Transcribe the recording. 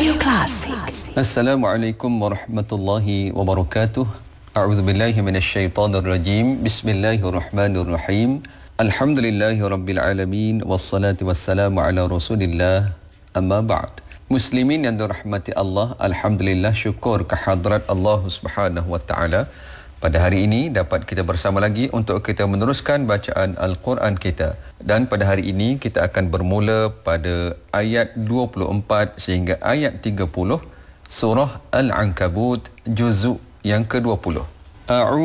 Radio Classic. Assalamualaikum warahmatullahi wabarakatuh. A'udzubillahi minasyaitonirrajim. Bismillahirrahmanirrahim. Alhamdulillahirabbil alamin wassalatu wassalamu ala Rasulillah. Amma ba'd. Muslimin yang dirahmati Allah, alhamdulillah, syukur kehadrat Allah Subhanahu wa taala. Pada hari ini dapat kita bersama lagi untuk kita meneruskan bacaan Al-Quran kita. Dan pada hari ini kita akan bermula pada ayat 24 sehingga ayat 30 surah Al-Ankabut juzuk yang ke-20.